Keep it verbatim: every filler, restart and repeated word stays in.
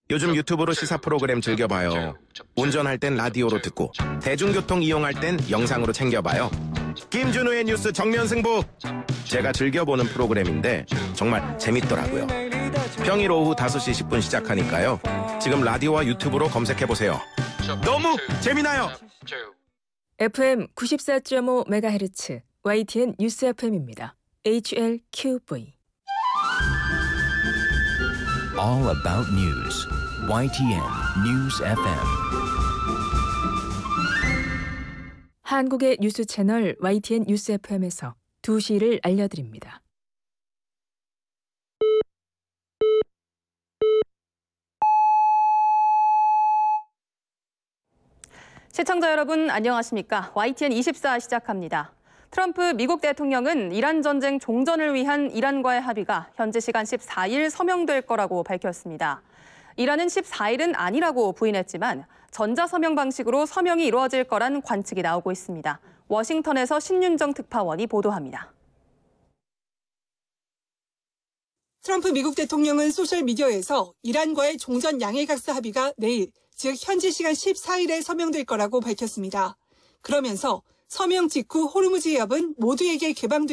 요즘 유튜브로 시사 프로그램 즐겨봐요. 운전할 땐 라디오로 듣고 대중교통 이용할 땐 영상으로 챙겨봐요. 김준우의 뉴스 정면승부. 제가 즐겨보는 프로그램인데 정말 재밌더라고요. 평일 오후 다섯 시 십 분 시작하니까요. 지금 라디오와 유튜브로 검색해보세요. 너무 재미나요. 에프엠 구십사 점 오 메가헤르츠 와이티엔 뉴스 에프엠입니다. 에이치엘큐브이 All about news. 와이티엔 News 에프엠. 한국의 뉴스 채널 와이티엔 뉴스 에프엠에서 두 시를 알려드립니다. 시청자 여러분 안녕하십니까? 와이티엔 이십사 시작합니다. 트럼프 미국 대통령은 이란 전쟁 종전을 위한 이란과의 합의가 현지 시간 십사 일 서명될 거라고 밝혔습니다. 이란은 십사 일은 아니라고 부인했지만 전자서명 방식으로 서명이 이루어질 거란 관측이 나오고 있습니다. 워싱턴에서 신윤정 특파원이 보도합니다. 트럼프 미국 대통령은 소셜미디어에서 이란과의 종전 양해각서 합의가 내일, 즉 현지 시간 십사 일에 서명될 거라고 밝혔습니다. 그러면서 서명 직후 호르무즈 해협은 모두에게 개방된